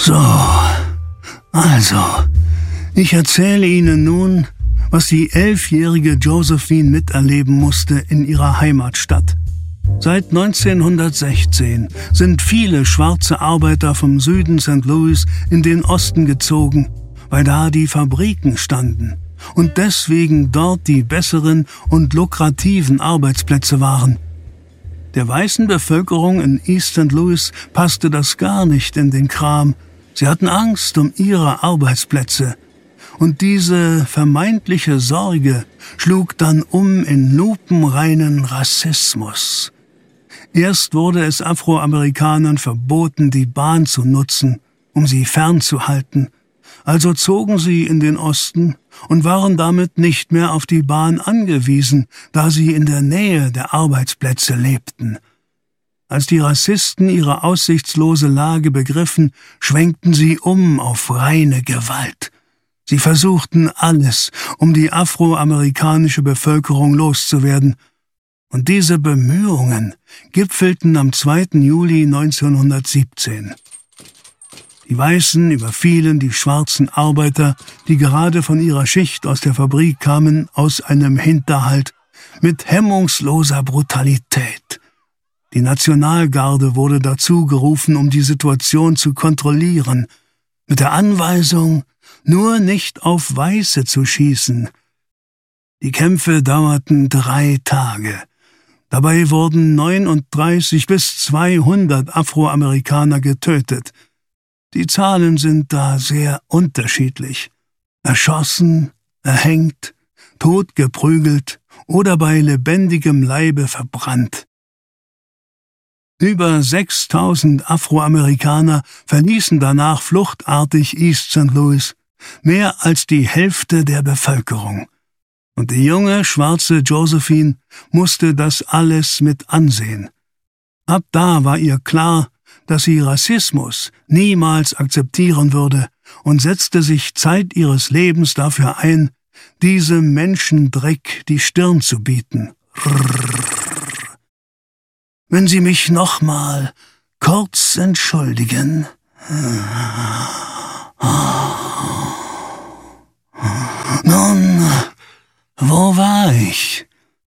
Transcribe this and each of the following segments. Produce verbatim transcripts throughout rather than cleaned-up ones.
So, also, ich erzähle Ihnen nun, was die elfjährige Josephine miterleben musste in ihrer Heimatstadt. Seit neunzehnhundertsechzehn sind viele schwarze Arbeiter vom Süden Sankt Louis in den Osten gezogen, weil da die Fabriken standen und deswegen dort die besseren und lukrativen Arbeitsplätze waren. Der weißen Bevölkerung in East Saint Louis passte das gar nicht in den Kram. Sie hatten Angst um ihre Arbeitsplätze. Und diese vermeintliche Sorge schlug dann um in lupenreinen Rassismus. Erst wurde es Afroamerikanern verboten, die Bahn zu nutzen, um sie fernzuhalten. Also zogen sie in den Osten und waren damit nicht mehr auf die Bahn angewiesen, da sie in der Nähe der Arbeitsplätze lebten. Als die Rassisten ihre aussichtslose Lage begriffen, schwenkten sie um auf reine Gewalt. Sie versuchten alles, um die afroamerikanische Bevölkerung loszuwerden. Und diese Bemühungen gipfelten am zweiten Juli neunzehnhundertsiebzehn. Die Weißen überfielen die schwarzen Arbeiter, die gerade von ihrer Schicht aus der Fabrik kamen, aus einem Hinterhalt, mit hemmungsloser Brutalität. Die Nationalgarde wurde dazu gerufen, um die Situation zu kontrollieren, mit der Anweisung, nur nicht auf Weiße zu schießen. Die Kämpfe dauerten drei Tage. Dabei wurden neununddreißig bis zweihundert Afroamerikaner getötet. Die Zahlen sind da sehr unterschiedlich. Erschossen, erhängt, totgeprügelt oder bei lebendigem Leibe verbrannt. Über sechstausend Afroamerikaner verließen danach fluchtartig East Saint Louis, mehr als die Hälfte der Bevölkerung. Und die junge, schwarze Josephine musste das alles mit ansehen. Ab da war ihr klar, dass sie Rassismus niemals akzeptieren würde und setzte sich Zeit ihres Lebens dafür ein, diesem Menschendreck die Stirn zu bieten. Wenn Sie mich nochmal kurz entschuldigen. Nun, wo war ich?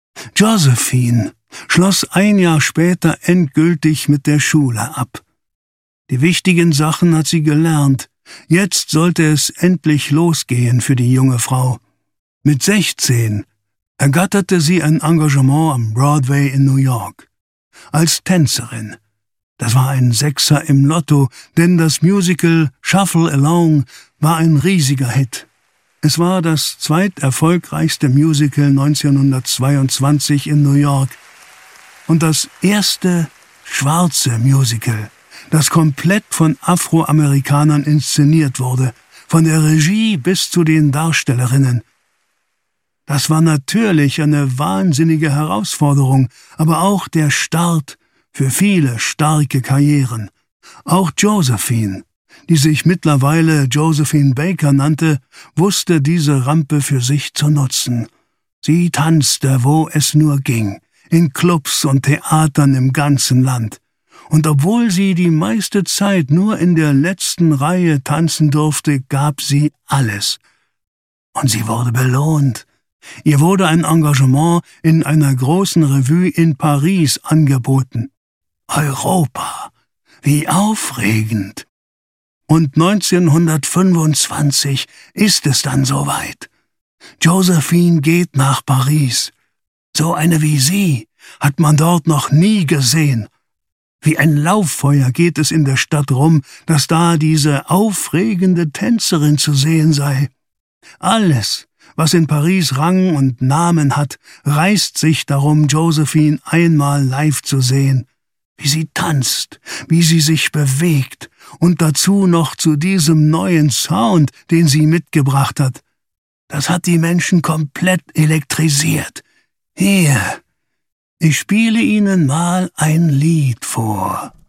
Josephine schloss ein Jahr später endgültig mit der Schule ab. Die wichtigen Sachen hat sie gelernt. Jetzt sollte es endlich losgehen für die junge Frau. Mit sechzehn ergatterte sie ein Engagement am Broadway in New York. Als Tänzerin. Das war ein Sechser im Lotto, denn das Musical Shuffle Along war ein riesiger Hit. Es war das zweiterfolgreichste Musical neunzehnhundertzweiundzwanzig in New York und das erste schwarze Musical, das komplett von Afroamerikanern inszeniert wurde, von der Regie bis zu den Darstellerinnen. Das war natürlich eine wahnsinnige Herausforderung, aber auch der Start für viele starke Karrieren. Auch Josephine, die sich mittlerweile Josephine Baker nannte, wusste diese Rampe für sich zu nutzen. Sie tanzte, wo es nur ging, in Clubs und Theatern im ganzen Land. Und obwohl sie die meiste Zeit nur in der letzten Reihe tanzen durfte, gab sie alles. Und sie wurde belohnt. Ihr wurde ein Engagement in einer großen Revue in Paris angeboten. Europa, wie aufregend! Und neunzehnhundertfünfundzwanzig ist es dann soweit. Josephine geht nach Paris. So eine wie sie hat man dort noch nie gesehen. Wie ein Lauffeuer geht es in der Stadt rum, dass da diese aufregende Tänzerin zu sehen sei. Alles, was in Paris Rang und Namen hat, reißt sich darum, Josephine einmal live zu sehen. Wie sie tanzt, wie sie sich bewegt und dazu noch zu diesem neuen Sound, den sie mitgebracht hat. Das hat die Menschen komplett elektrisiert. Hier, ich spiele Ihnen mal ein Lied vor.